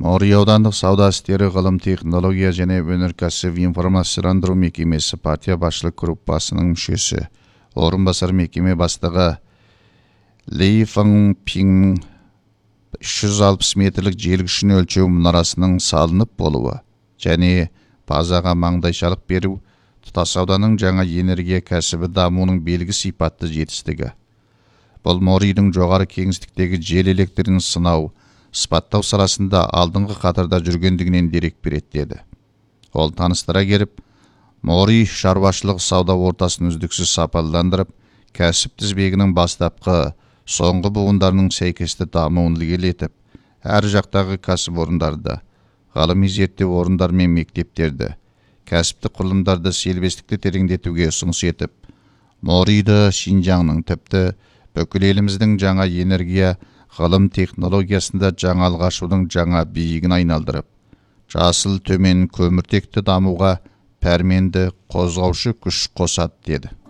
Маурия аудандық сауда істері ғылым технология және өнеркәсіп информацияландыру мекемесі партия басшылық группасының мүшесі, орынбасар мекеме бастығы Ли Фаңпиннің 360 метрлік желгішін өлшеу мұнарасының салынып болуы және базаға маңдайшалық беру тұтас ауданның жаңа энергия кәсібі дамуының белгі сипатты жетістігі. Бұл Маурийдің жоғары кеңістіктегі жел электрін сынау, сыпаттау саласында алдыңғы қатарда жүргендігінен дерек береді деді. Ол таныстыра келіп, Маурий шаруашылық сауда ортасын үздіксіз сапаландырып, кәсіп тізбегінің бастапқы соңғы буындарының сәйкесті дамуын ілгерілетіп, әр жақтағы кәсіпорындарды, ғылыми зерттеу орындары мен мектептерді, кәсіптік құрылымдарды сербестікті тереңдетуге ұсыныс етіп, Маурийді Шинжаңның тіпті бүкіл еліміздің жаңа энергия ғылым технологиясында жаңа алға ашудың жаңа биігін айналдырып, жасыл төмен көміртекті дамуға пәрменді қозғаушы күш қосады деді.